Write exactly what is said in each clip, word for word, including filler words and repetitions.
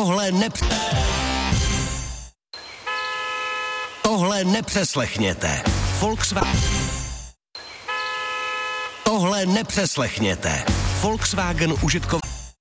Tohle nepř... Tohle nepřeslechněte. Volkswagen... Tohle nepřeslechněte. Volkswagen užitkov...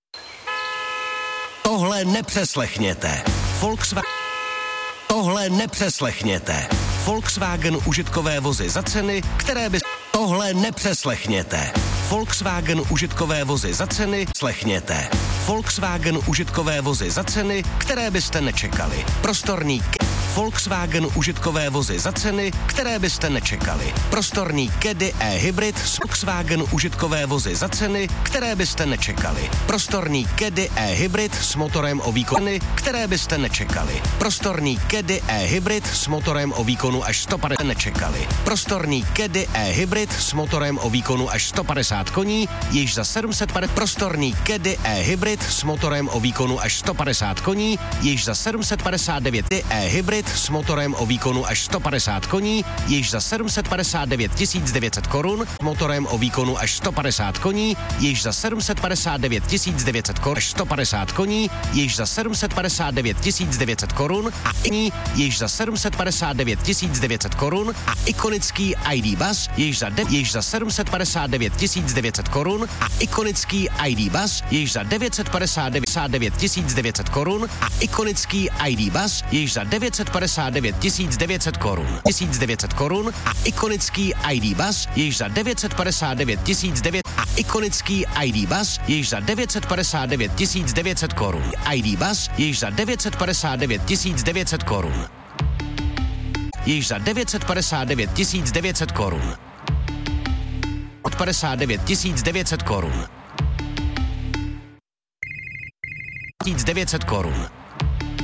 Tohle nepřeslechněte. Volkswagen... Tohle nepřeslechněte. Volkswagen užitkové vozy za ceny, které by... Tohle nepřeslechněte. Volkswagen užitkové vozy za ceny, slechněte. Volkswagen užitkové vozy za ceny, které byste nečekali. Prostorný k... Volkswagen užitkové vozy za ceny, které byste nečekali. Prostorný Caddy e-hybrid s Volkswagen užitkové vozy za ceny, které byste nečekali. Prostorný Caddy e-hybrid s motorem o výkonu, které byste nečekali. Prostorný Caddy e-hybrid s motorem o výkonu až sto padesát nečekali. Prostorný Caddy e-hybrid s motorem o výkonu až sto padesát koní, již za sedm set padesát. Prostorný Caddy e-hybrid s motorem o výkonu až sto padesát koní, již za sedm set padesát devět. E-hybrid s motorem o výkonu až sto padesát koní, již za sedm set padesát devět tisíc devět set korun, motorem o výkonu až sto padesát koní, již za sedm set padesát devět tisíc devět set korun, až sto padesát koní, již za sedm set padesát devět tisíc devět set korun a iní, již za sedm set padesát devět tisíc devět set korun a ikonický I D Bus, již za, de- již za sedm set padesát devět tisíc devět set korun a ikonický I D Bus, již za devět set padesát devět tisíc devět set korun a ikonický I D Bus, již za devět set padesát devět tisíc devět set korun. tisíc devět set korun a ikonický I D Bus, již za devět set padesát devět tisíc devět a ikonický I D Bus, již za devět set padesát devět tisíc devět set korun. I D Bus, již za devět set padesát devět tisíc devět set korun. Již za devět set padesát devět tisíc devět set korun. Od padesát devět tisíc devět set korun. tisíc devět set korun.